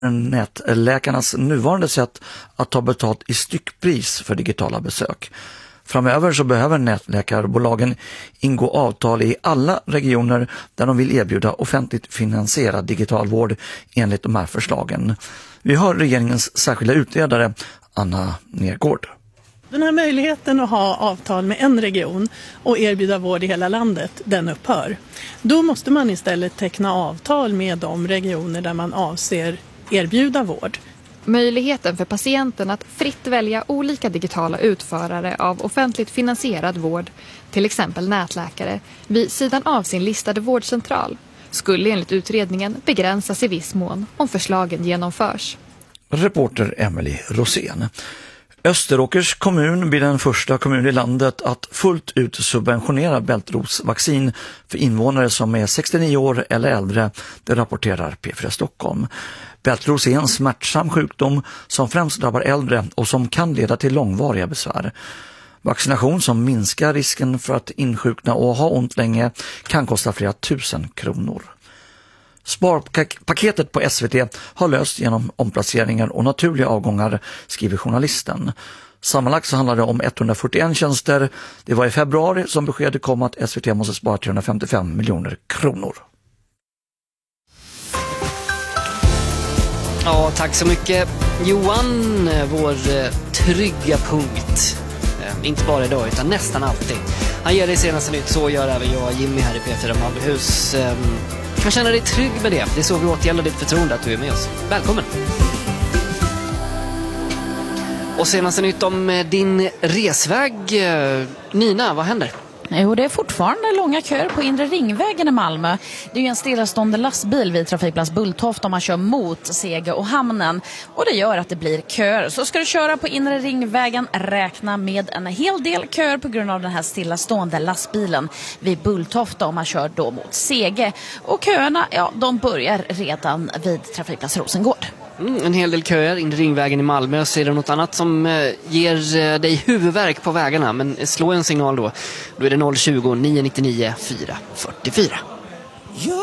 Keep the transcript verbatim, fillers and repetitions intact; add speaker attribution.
Speaker 1: nätläkarnas nuvarande sätt att ta betalt i styckpris för digitala besök. Framöver så behöver nätläkarbolagen ingå avtal i alla regioner där de vill erbjuda offentligt finansierad digital vård enligt de här förslagen. Vi har regeringens särskilda utredare Anna Nergård.
Speaker 2: Den här möjligheten att ha avtal med en region och erbjuda vård i hela landet, den upphör. Då måste man istället teckna avtal med de regioner där man avser erbjuda vård.
Speaker 3: Möjligheten för patienten att fritt välja olika digitala utförare av offentligt finansierad vård, till exempel nätläkare, vid sidan av sin listade vårdcentral, skulle enligt utredningen begränsas i viss mån om förslagen genomförs.
Speaker 1: Reporter Emily Rosén. Österåkers kommun blir den första kommun i landet att fullt ut subventionera bältrosvaccin för invånare som är sextionio år eller äldre, det rapporterar P fyra Stockholm. Bältros är en smärtsam sjukdom som främst drabbar äldre och som kan leda till långvariga besvär. Vaccination som minskar risken för att insjukna och ha ont länge kan kosta flera tusen kronor. Sparpaketet på S V T har löst genom omplaceringar och naturliga avgångar, skriver journalisten. Sammanlagt så handlar det om etthundrafyrtioen tjänster. Det var i februari som beskedet kom att S V T måste spara trehundrafemtiofem miljoner kronor.
Speaker 4: Ja, tack så mycket Johan, vår trygga punkt. Inte bara idag utan nästan alltid. Han ger dig senaste nytt, så gör även jag, Jimmy här i P fyra Malmöhus. Kan känna dig trygg med det. Det är så vi återgäller ditt förtroende att du är med oss. Välkommen! Och senaste nytt om din resväg. Nina, vad händer?
Speaker 5: Jo, det är fortfarande långa köer på Inre Ringvägen i Malmö. Det är ju en stillastående lastbil vid trafikplats Bulltofta om man kör mot Sege och hamnen. Och det gör att det blir köer. Så ska du köra på Inre Ringvägen, räkna med en hel del köer på grund av den här stillastående lastbilen vid Bulltofta om man kör då mot Sege. Och köerna, ja, de börjar redan vid trafikplats Rosengård.
Speaker 4: Mm, en hel del köer in Ringvägen i Malmö. Så är det något annat som eh, ger eh, dig huvudvärk på vägarna. Men slå en signal då. Då är det noll tjugo, nio nio nio, fyra fyra fyra.